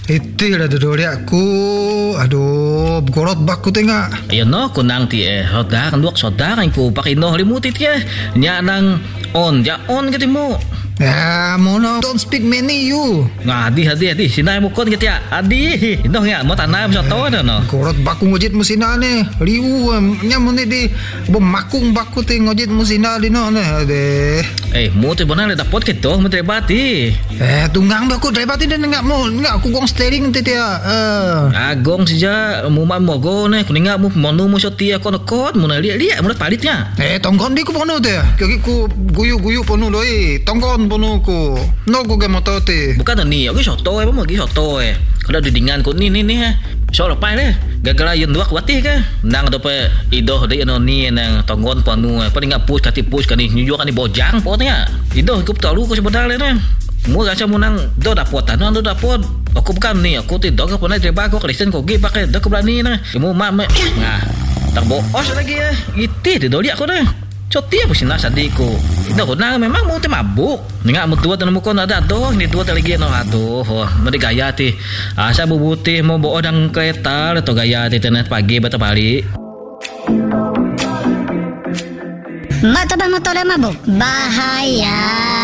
Itulah dodori aku. Aduh, gorot baku tengah. Ayun no, kunang ti hodar duak sodar ko pakino limutit ya. Nya nang on gati mo. Ya, mono don't speak many you. Hadi sinay mo kon gati adi. Ino nga mo tanay mo sa to no. Gorot baku ngojit musina ne. Liu nya mo ni di bemakung baku te ngojit musina di no ne. Mo te bonang le dapot kito mo trebati. Tunggang baku trebati dan ngak aku gong steering te dia. Agong sija mo go ne kuninga mo monu mo sotia kon mo na liat mo palitnya. Tongkon di ku pono te. Kaki ku guyu pono loi. Tongkon pono ku. No ku ke motote. Bukan ni, aku soto mo gi soto Kalau didingan ko ni so lepai le. Gagala yun dua kuatih ke. Nang dope idoh de ni nang tonggon ponu. Paling ngak push kani nyujuk kani bojang potnya. Idoh ku tahu ko sebenarnya ne. Mu rasa munang do dapot aku bukan ni aku tidak ke pernah terba aku Kristen kau gi pakai dak berani nah mu tak boos lagi itu doli aku dah coti apa sih nasadiku itu aku memang mau mabuk nggak mau tua tanam kon ada ni tua lagi no mesti gaya ti asa bubutih mau bawa dang kereta atau gaya ti tenet pagi bata balik. Mak tabang motor mabuk bahaya.